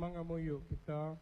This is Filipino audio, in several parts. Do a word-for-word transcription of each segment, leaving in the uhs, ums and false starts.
mangamuyo kita.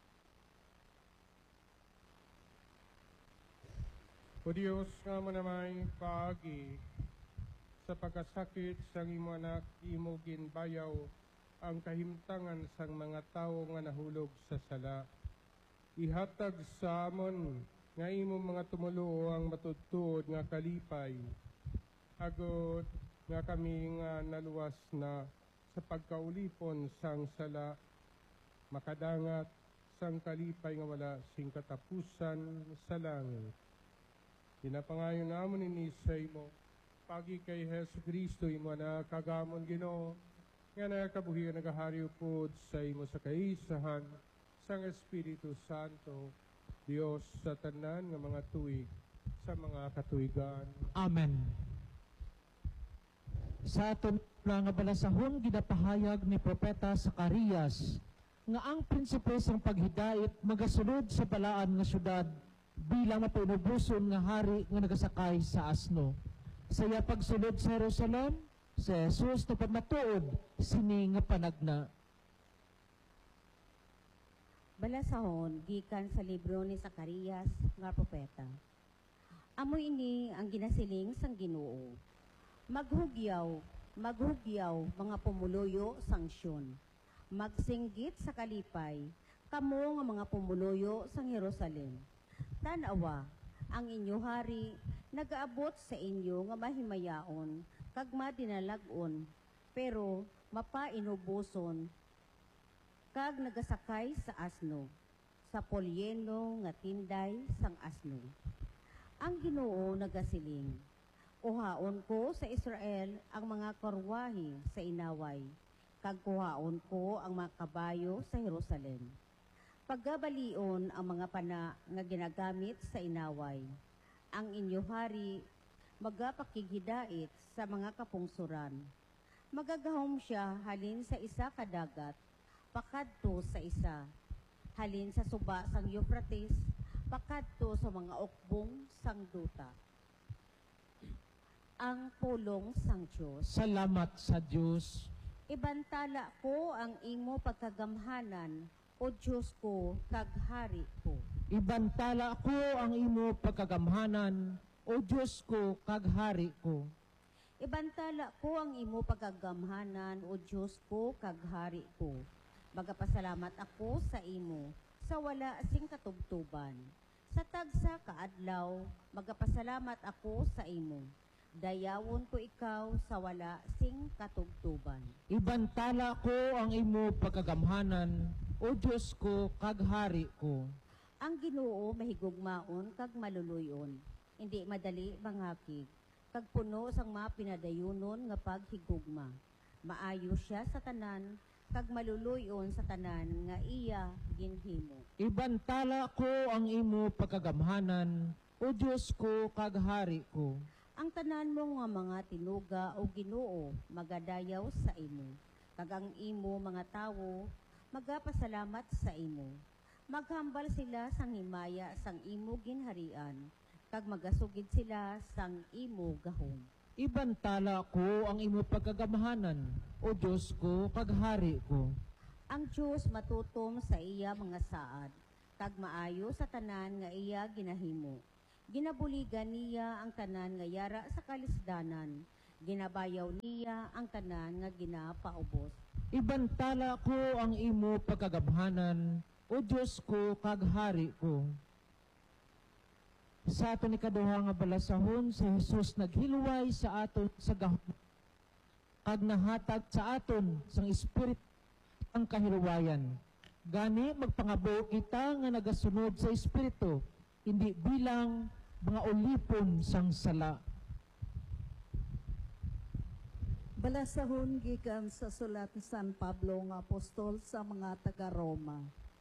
O Diyos nga manamay paagi sa pagkasakit sang imo anak imo ginbayaw ang kahimtangan sang mga tawo nga nahulog sa sala. Ihatag sa amon nga imo mga tumulo ang matudtod nga kalipay. Agod nga kami nga naluwas na sa pagkaulipon sang sala, makadangat sang kalipay nga wala sing katapusan sa langit. Pinapangayon namon ini sa imo, pagi kay Hesus Kristo imo na kagamon Ginoo, nga nakabuhi nagahari upod sa imo sa kaisahan sang Espiritu Santo, Dios sa tanan nga mga tuig sa mga katuigan. Amen. Sa aton nga balasahon gidapahayag ni Propeta Zacarias nga ang prinsipe sang paghidait magasunod sa balaan nga syudad bilang mapinubuson nga hari nga nagasakay sa asno. Saya pagsunod sa Jerusalem, si Jesus na pamatuod sini nga panagna. Balasahon gikan sa libro ni Zacarias nga propeta. Amoy ini ang ginasiling sang Ginoo. Maghugyaw, maghugyaw mga pumuluyo sang Siyon. Magsinggit sa kalipay, kamo nga mga pumuluyo sang Jerusalem. Tanawa, ang inyo hari nagaabot sa inyo nga mahimayaon kag madinalagon, pero mapainubuson kag nagasakay sa asno, sa polyeno nga tinday sang asno. Ang Ginoo nagasiling, uhaon ko sa Israel ang mga karwahe sa inaway, kag kuhaon ko ang mga kabayo sa Jerusalem. Paggabalion ang mga pana nga ginagamit sa inaway. Ang inyo hari magapakighidait sa mga kapungsuran. Magagahom siya halin sa isa kadagat, pakadto sa isa. Halin sa suba sang Euphrates, pakadto sa mga ukbong sang duta. Ang pulong sang Diyos. Salamat sa Diyos. Ibantala ko ang imo pagkagamhanan, o Diyos ko, kag hari ko. Ibantala ko ang imo pagkagamhanan, o Diyos ko, kag hari ko. Ibantala ko ang imo pagkagamhanan, o Diyos ko, kag hari ko. Magapasalamat ako sa imo, sa wala sing katubtuban. Sa tagsa kaadlaw, magapasalamat ako sa imo. Dayawon ko ikaw sa wala sing katubtuban. Ibantala ko ang imo pagkagamhanan, o Diyos ko, kag hari ko. Ang Ginoo mahigugmaon kag maluluyon, hindi madali mangakig, kag puno sang mga pinadayunon nga paghigugma. Maayo siya sa tanan, kag maluluyon sa tanan nga iya ginhimo. Ibantala ko ang imo pagkagamhanan, o Diyos ko, kag hari ko. Ang tanan mo nga mga tinuga o Ginoo magadayaw sa imo, kag ang imo mga tawo magapasalamat sa imo. Maghambal sila sang himaya sang imo ginharian, kag magasugid sila sang imo gahom. Ibantala ko ang imo pagkagamhanan, o Diyos ko, kag hari ko. Ang Diyos matutom sa iya mga saad, kag maayo sa tanan nga iya ginahimo. Ginabuligan niya ang tanan nga yara sa kalisdanan, ginabayaw niya ang tanan nga ginapaubos. Ibantala ko ang imo pagkagamhanan, o Diyos ko, kag hari ko. Sa aton ikaduha nga balasahon, si Jesus naghilway sa aton sa gahom, kag nahatag sa aton sang Espiritu ang kahilwayan. Gani magpangabo kita nga nagasunod sa Espiritu, hindi bilang mga ulipon sang sala. Balasahon gikan sa sulat ni San Pablo nga apostol sa mga taga-Roma.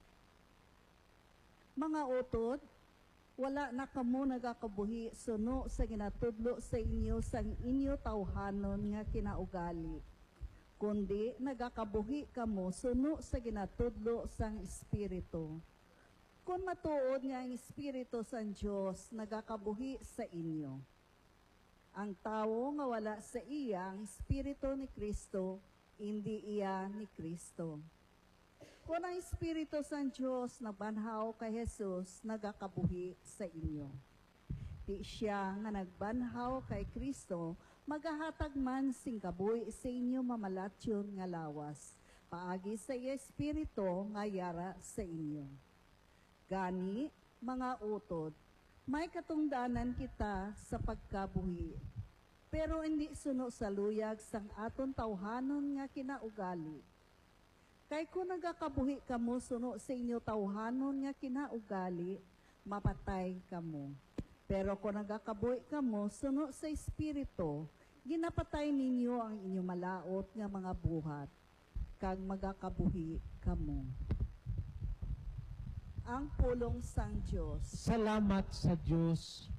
Mga utod, wala na kamo nagakabuhi suno sa ginatudlo sa inyo sang inyo tawhanon nga kinaugali, kundi nagakabuhi kamo suno sa ginatudlo sang Espiritu. Kung matuod nga ang Espiritu sang Diyos nagakabuhi sa inyo. Ang tao nga wala sa iya ang Espiritu ni Kristo, hindi iya ni Kristo. Kung ang Espiritu sa Diyos nagbanhaw kay Jesus, nagakabuhi sa inyo. Di siya nga nagbanhaw kay Kristo, magahatag man sing kabuhi sa inyo mamalatyon nga lawas, paagi sa iyo Espiritu nga yara sa inyo. Gani, mga utod, may katungdanan kita sa pagkabuhi, pero hindi suno sa luyag sang aton tawhanon nga kinaugali. Kay kung nagakabuhi kamo suno sa inyo tawhanon nga kinaugali, mapatay kamo. Pero kung nagakabuhi kamo suno sa Espiritu, ginapatay ninyo ang inyong malaot nga mga buhat, kag magakabuhi kamo. Ang pulong sang Diyos. Salamat sa Diyos.